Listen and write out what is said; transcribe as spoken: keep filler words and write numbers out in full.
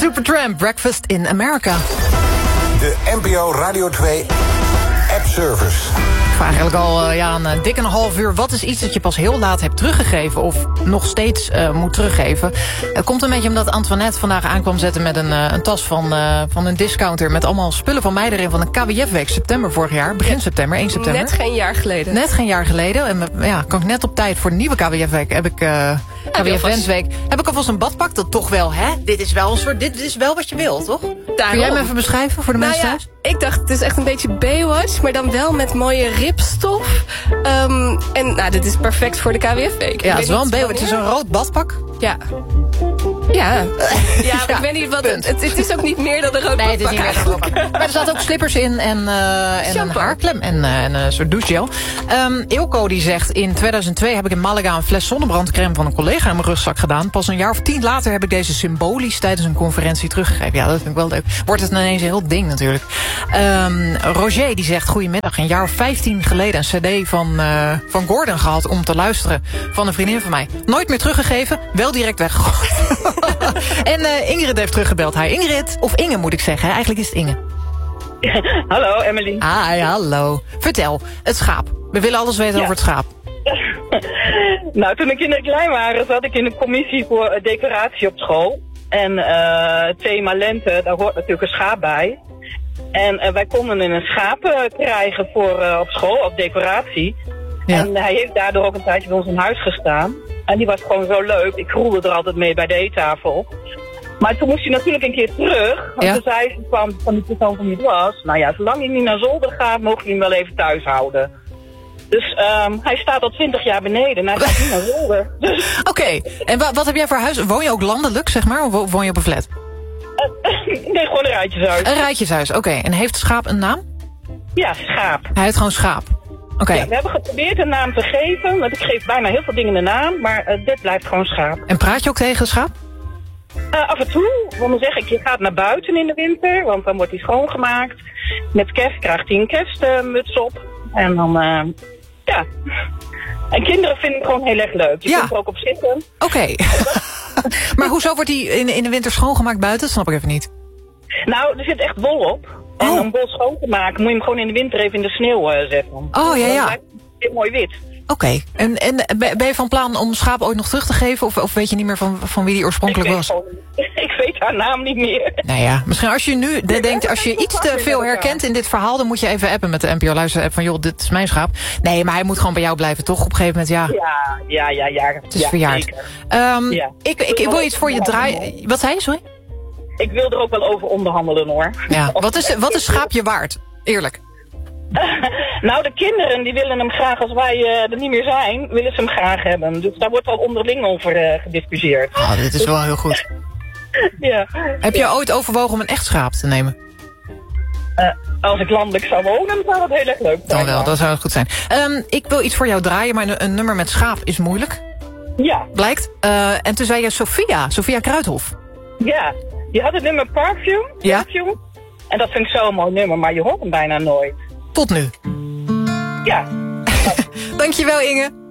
Supertramp, Breakfast in America. De N P O Radio twee app-service. Ik vraag eigenlijk al uh, ja, een uh, dik en een half uur. Wat is iets dat je pas heel laat hebt teruggegeven of nog steeds uh, moet teruggeven? Het komt een beetje omdat Antoinette vandaag aankwam zetten met een, uh, een tas van, uh, van een discounter met allemaal spullen van mij erin van een K W F-week september vorig jaar. Begin september, één september. Net geen jaar geleden. Net geen jaar geleden. En ja, kan ik net op tijd voor de nieuwe K W F-week heb ik... Uh, K W F-wensweek. Heb ik alvast een badpak dat toch wel, hè? Dit is wel een soort, dit is wel wat je wil, toch? Daarom. Kun jij hem even beschrijven voor de nou mensen ja, thuis? Ik dacht, het is echt een beetje Baywatch, maar dan wel met mooie ripstof. Um, en nou, dit is perfect voor de K W F-week. Ja, het is wel een Baywatch. Het is een rood badpak. Ja. Ja. Ja, ja, ik weet niet wat het, het, het is ook niet meer dan een rood nee, badpak. Nee, het is niet meer dan een rood badpak. Maar er zaten ook slippers in en, uh, en een haarklem en, uh, en een soort douchegel. Um, Ilko die zegt, in tweeduizend twee heb ik in Malaga een fles zonnebrandcreme van een collega in mijn rugzak gedaan. Pas een jaar of tien later heb ik deze symbolisch tijdens een conferentie teruggegeven. Ja, dat vind ik wel leuk. Wordt het ineens een heel ding natuurlijk. Um, Roger die zegt, goedemiddag, een jaar of vijftien geleden een cd van, uh, van Gordon gehad om te luisteren van een vriendin van mij. Nooit meer teruggegeven, wel direct weggegooid. En uh, Ingrid heeft teruggebeld. Hi Ingrid, of Inge moet ik zeggen, eigenlijk is het Inge. Hallo Emily. Hi, hallo. Vertel, het schaap. We willen alles weten ja. over het schaap. Nou, toen de kinderen klein waren, zat ik in een commissie voor decoratie op school. En uh, thema lente, daar hoort natuurlijk een schaap bij. En uh, wij konden een schaap uh, krijgen voor uh, op school, als decoratie. Ja. En uh, hij heeft daardoor ook een tijdje bij ons in huis gestaan. En die was gewoon zo leuk. Ik groelde er altijd mee bij de eettafel. Maar toen moest hij natuurlijk een keer terug. Want ja. toen zei ze van, van die persoon van wie het was. Nou ja, zolang hij niet naar zolder gaat, mogen we hem wel even thuis houden. Dus um, hij staat al twintig jaar beneden en hij gaat niet naar zolder. Dus... Oké, okay. En wa wat heb jij voor huis? Woon je ook landelijk, zeg maar? Of woon je op een flat? Uh, nee, gewoon een rijtjeshuis. Een rijtjeshuis, oké. Okay. En heeft schaap een naam? Ja, schaap. Hij heeft gewoon schaap. Oké. Okay. Ja, we hebben geprobeerd een naam te geven, want ik geef bijna heel veel dingen een naam, maar uh, dit blijft gewoon schaap. En praat je ook tegen schaap? Uh, af en toe, want dan zeg ik, je gaat naar buiten in de winter, want dan wordt hij schoongemaakt. Met kerst krijgt hij een kerstmuts op. En dan, uh, ja. En kinderen vinden het gewoon heel erg leuk. Je ja. kunt er ook op zitten. Oké. Okay. Maar hoezo wordt hij in, in de winter schoongemaakt buiten? Dat snap ik even niet. Nou, er zit echt wol op. En oh. om wol schoon te maken moet je hem gewoon in de winter even in de sneeuw uh, zetten. Oh, ja, ja. Dan blijft het mooi wit. Oké. Okay. En, en ben je van plan om schaap ooit nog terug te geven? Of, of weet je niet meer van, van wie die oorspronkelijk ik was? Gewoon, ik weet haar naam niet meer. Nou ja, misschien als je nu de, denkt, als je iets te veel herkent in dit verhaal, dan moet je even appen met de N P O luisteraar app van joh, dit is mijn schaap. Nee, maar hij moet gewoon bij jou blijven, toch? Op een gegeven moment, ja. Ja, ja, ja, ja. Het is ja, verjaard. Um, ja. Ik, ik, ik wil iets voor je draaien. Wat zei je, sorry? Ik wil er ook wel over onderhandelen, hoor. Ja. Wat is, wat is schaap je waard? Eerlijk. Nou, de kinderen die willen hem graag, als wij uh, er niet meer zijn, willen ze hem graag hebben. Dus daar wordt al onderling over uh, gediscussieerd. Oh, dit is wel heel goed. Ja. Heb je ooit overwogen om een echt schaap te nemen? Uh, als ik landelijk zou wonen, zou dat heel erg leuk zijn. Dan wel, dat zou goed zijn. Um, ik wil iets voor jou draaien, maar een, een nummer met schaap is moeilijk. Ja. Blijkt. Uh, en toen zei je Sophia, Sophia Kruithof. Ja, die had het nummer Perfume. Ja. Perfume. En dat vind ik zo'n mooi nummer, maar je hoort hem bijna nooit. Tot nu. Ja. Dankjewel, Inge.